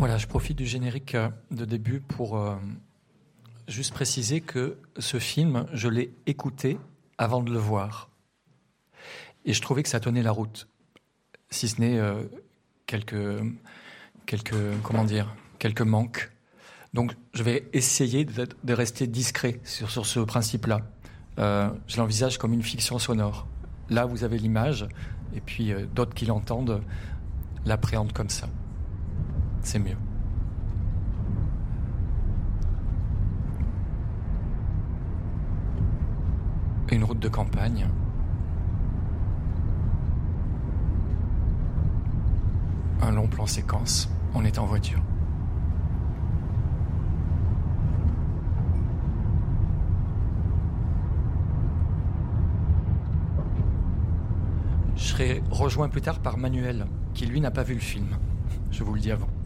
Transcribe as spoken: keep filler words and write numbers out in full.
Voilà, je profite du générique de début pour euh, juste préciser que ce film, je l'ai écouté avant de le voir. Et je trouvais que ça tenait la route. Si ce n'est euh, quelques, quelques, comment dire, quelques manques. Donc, je vais essayer de, de rester discret sur, sur ce principe-là. Euh, je l'envisage comme une fiction sonore. Là, vous avez l'image, et puis euh, d'autres qui l'entendent l'appréhendent comme ça. C'est mieux. Une route de campagne. Un long plan séquence. On est en voiture. Je serai rejoint plus tard par Manuel, qui lui n'a pas vu le film. Je vous le dis avant.